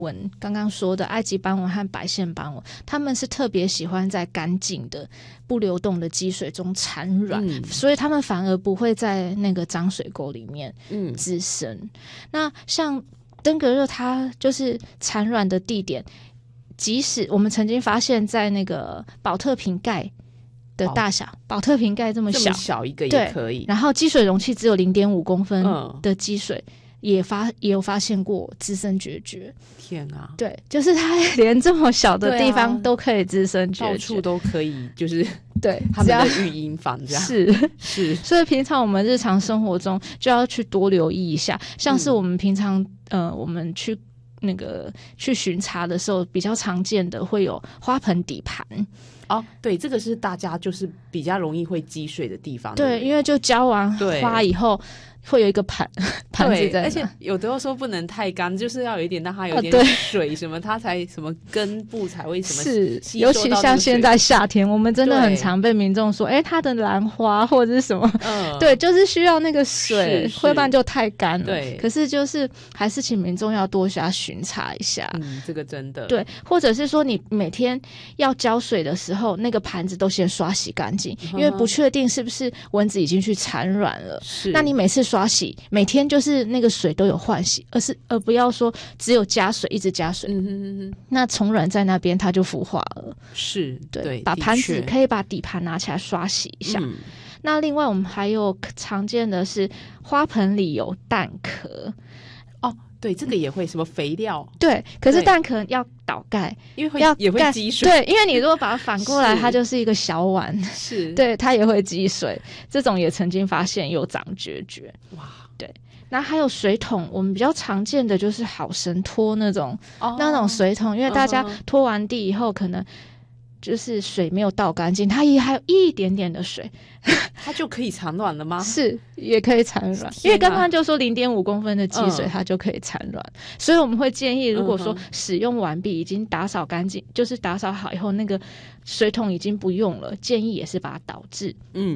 蚊，刚刚说的埃及斑蚊和白线斑蚊，它们是特别喜欢在干净的不流动的积水中产卵，所以它们反而不会在那个脏水沟里面滋生。那像登革热它就是产卵的地点，即使我们曾经发现在那个保特瓶盖的大小，保特瓶盖这么小一个也可以， 然后积水容器只有 0.5 公分的积水，也有发现过滋生决绝。 天啊， 对，就是它连这么小的地方都可以滋生决绝， 到处都可以，就是对他们的育婴房这样。 是，所以平常我们日常生活中就要去多留意一下，像是我们平常我们去巡查的时候，比较常见的会有花盆底盘。 哦，对，这个是大家就是比较容易会积水的地方。 对，因为就浇完花以后会有一个盘子在那， 而且有的时候不能太干，就是要有一点让它有点水什么，它才什么根部才会什么吸收到那个水。 尤其像现在夏天，我们真的很常被民众说，它的兰花或者是什么，对，就是需要那个水，会不然就太干了。 对， 可是就是还是请民众要多加巡查一下。 这个真的对，或者是说你每天要浇水的时候，那个盘子都先刷洗干净，因为不确定是不是蚊子已经去产卵了。那你每次刷洗，每天就是那个水都有换洗，而不要说只有加水一直加水，那虫卵在那边它就孵化了。 是，对， 把盘子可以把底盘拿起来刷洗一下。那另外我们还有常见的是花盆里有蛋壳。 对，这个也会什么肥料？ 对，可是蛋壳要倒盖， 因为也会积水。 对，因为你如果把它反过来，它就是一个小碗， 是， 对，它也会积水。这种也曾经发现有长决绝。哇，对。那还有水桶，我们比较常见的就是好神拖那种水桶，因为大家拖完地以后，可能就是水没有倒干净，它也还有一点点的水， 它就可以产卵了吗？ 是，也可以产卵，因为刚刚就说 0.5 公分的积水它就可以产卵，所以我们会建议，如果说使用完毕已经打扫干净，就是打扫好以后那个水桶已经不用了，建议也是把它倒置。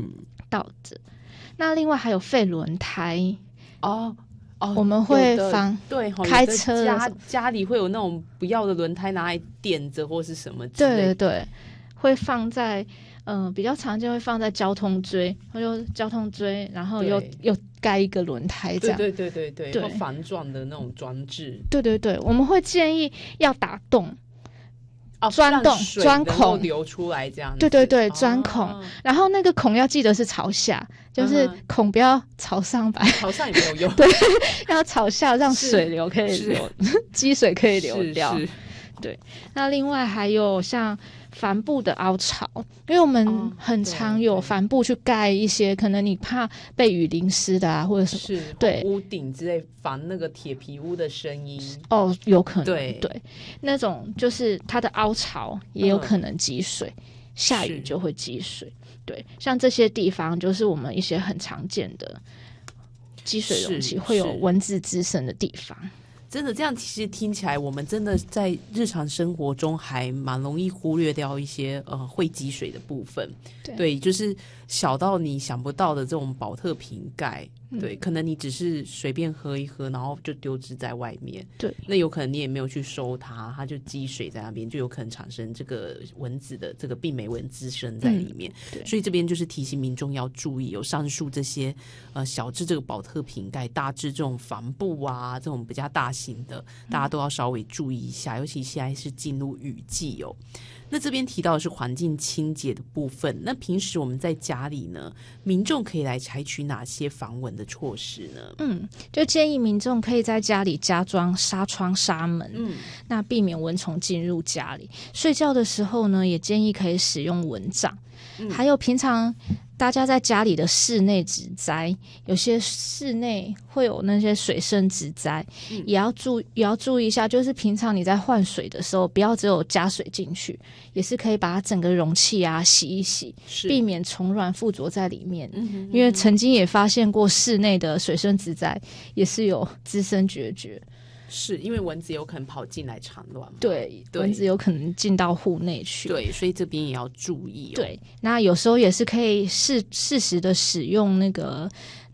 那另外还有废轮胎。我们会对开车家里会有那种不要的轮胎拿来垫着或是什么之类的。 对，会放在比较常见会放在交通锥，或者交通锥，然后又盖一个轮胎这样。 对，或防撞的那种装置。 对，我们会建议要打洞。钻洞钻孔流出来这样子。 对，钻孔，然后那个孔要记得是朝下，就是孔不要朝上摆， 朝上也没有用。 对，要朝下，让水流可以流，积水可以流掉。对，那另外还有像帆布的凹槽，因为我们很常有帆布去盖一些可能你怕被雨淋湿的或者是对屋顶之类防那个铁皮屋的声音。 有可能。对，那种就是它的凹槽也有可能积水，下雨就会积水。对，像这些地方就是我们一些很常见的积水容器会有蚊子滋生的地方。 真的这样其实听起来我们真的在日常生活中还蛮容易忽略掉一些会积水的部分。对，就是小到你想不到的这种保特瓶盖，对，可能你只是随便喝一喝然后就丢置在外面，对，那有可能你也没有去收它就积水在那边，就有可能产生这个蚊子的这个病媒蚊滋生在里面。所以这边就是提醒民众要注意，有上述这些小至这个保特瓶盖，大至这种帆布啊，这种比较大型的大家都要稍微注意一下，尤其现在是进入雨季哦。那这边提到的是环境清洁的部分，那平时我们在家里呢，民众可以来采取哪些防蚊的措施呢？ 就建议民众可以在家里加装纱窗纱门，那避免蚊虫进入家里。睡觉的时候呢，也建议可以使用蚊帐，还有平常大家在家里的室内植栽，有些室内会有那些水生植栽，也要注意一下，就是平常你在换水的时候，不要只有加水进去，也是可以把它整个容器洗一洗，避免虫卵附着在里面。因为曾经也发现过室内的水生植栽也是有滋生决绝。 是因为蚊子有可能跑进来产卵嘛？ 对，蚊子有可能进到户内去。 对，所以这边也要注意。 对，那有时候也是可以适时的使用那个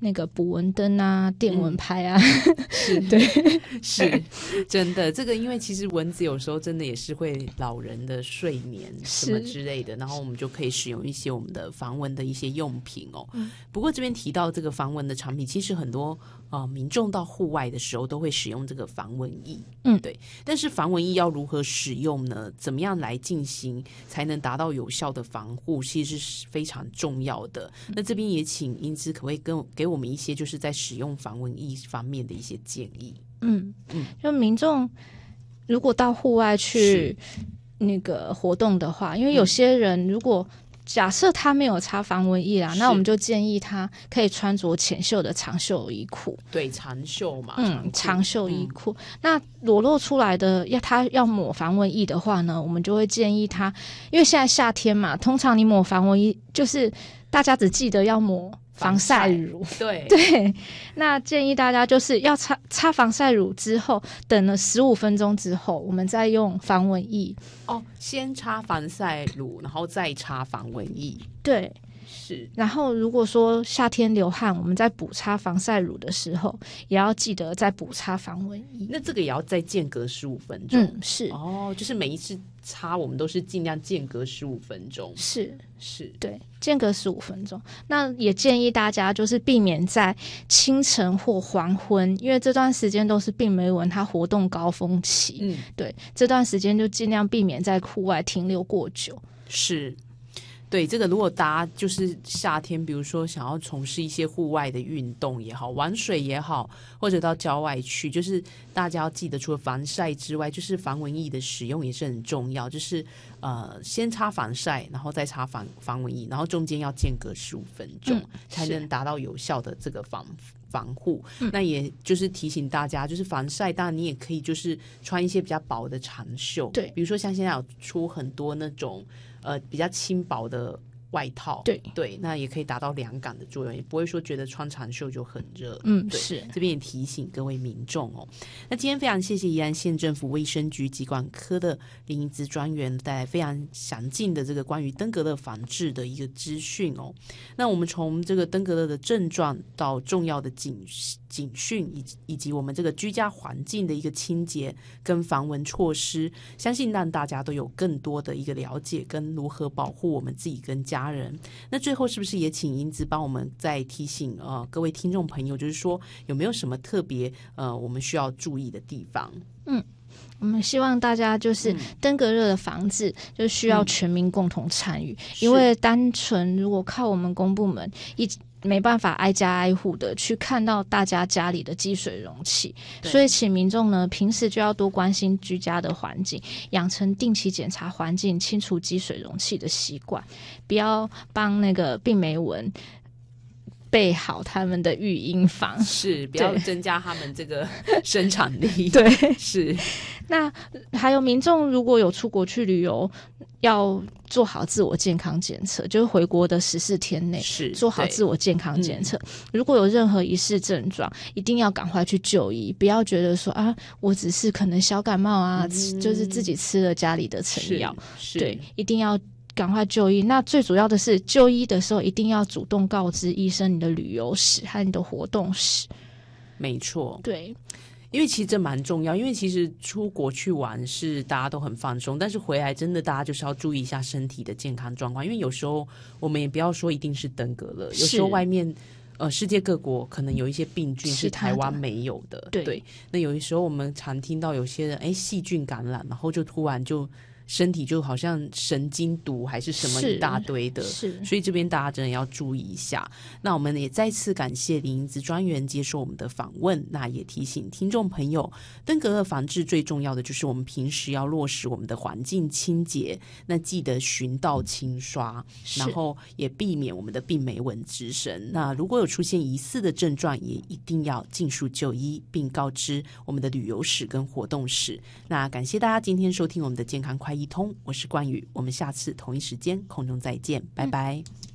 那个捕蚊灯啊、电蚊拍啊， 是， 对， 是真的。这个因为其实蚊子有时候真的也是会扰人的睡眠什么之类的，然后我们就可以使用一些我们的防蚊的一些用品哦。不过这边提到这个防蚊的产品，其实很多民众到户外的时候都会使用这个防蚊液，对。但是防蚊液要如何使用呢？怎么样来进行才能达到有效的防护，其实是非常重要的。那这边也请英姿可不可以给我们一些就是在使用防蚊液方面的一些建议？ 就民众如果到户外去那个活动的话，因为有些人如果假设他没有擦防蚊液啦，那我们就建议他可以穿着浅袖的长袖衣裤。 对，长袖嘛， 长袖衣裤。那裸露出来的他要抹防蚊液的话呢，我们就会建议他，因为现在夏天嘛，通常你抹防蚊液就是大家只记得要抹防晒乳， 对， 那建议大家就是要擦防晒乳之后，等了15分钟之后，我们再用防蚊液。 先擦防晒乳，然后再擦防蚊液。 对， 是。 然后如果说夏天流汗，我们在补擦防晒乳的时候，也要记得再补擦防蚊液。 那这个也要再间隔15分钟。 是。 就是每一次擦我们都是尽量间隔15分钟。 是，对，间隔15分钟。那也建议大家就是避免在清晨或黄昏，因为这段时间都是病媒蚊它活动高峰期。对，这段时间就尽量避免在户外停留过久。 是。对，这个如果大家就是夏天比如说想要从事一些户外的运动也好，玩水也好，或者到郊外去，就是大家要记得除了防晒之外，就是防蚊液的使用也是很重要，就是先擦防晒，然后再擦防蚊液，然后中间要间隔15分钟，才能达到有效的这个防护。那也就是提醒大家，就是防晒当然你也可以就是穿一些比较薄的长袖，对，比如说像现在有出很多那种比较轻薄的外套，对，那也可以达到凉感的作用，也不会说觉得穿长袖就很热。是，这边也提醒各位民众哦。那今天非常谢谢宜兰县政府卫生局疾管科的林英姿专员带来非常详尽的这个关于登革热防治的一个资讯哦。那我们从这个登革热的症状到重要的警讯以及我们这个居家环境的一个清洁跟防蚊措施，相信让大家都有更多的一个了解跟如何保护我们自己跟家人。那最后是不是也请英姿帮我们再提醒各位听众朋友，就是说有没有什么特别我们需要注意的地方？ 我们希望大家就是登革热的防治就需要全民共同参与，因为单纯如果靠我们公部门没办法挨家挨户的去看到大家家里的积水容器，所以请民众呢平时就要多关心居家的环境，养成定期检查环境、清除积水容器的习惯，不要帮那个病媒蚊备好他们的育婴房， 是不要增加他们这个生产力。 对， 是。 那还有民众如果有出国去旅游，要做好自我健康检测，就是回国的14天内做好自我健康检测。如果有任何疑似症状，一定要赶快去就医，不要觉得说我只是可能小感冒啊，就是自己吃了家里的成药。对，一定要赶快就医。那最主要的是就医的时候一定要主动告知医生你的旅游史和你的活动史。 没错， 对， 因为其实这蛮重要，因为其实出国去玩是大家都很放松，但是回来真的大家就是要注意一下身体的健康状况，因为有时候我们也不要说一定是登革热，有时候外面世界各国可能有一些病菌是台湾没有的，对。那有的时候我们常听到有些人细菌感染，然后就突然就身体就好像神经毒还是什么一大堆的，所以这边大家真的要注意一下。那我们也再次感谢林英姿专员接受我们的访问，那也提醒听众朋友，登革热防治最重要的就是我们平时要落实我们的环境清洁，那记得循道清刷，然后也避免我们的病媒蚊滋生。那如果有出现疑似的症状，也一定要尽速就医，并告知我们的旅游史跟活动史。那感谢大家今天收听我们的健康快一通，我是冠宇，我们下次同一时间空中再见，拜拜。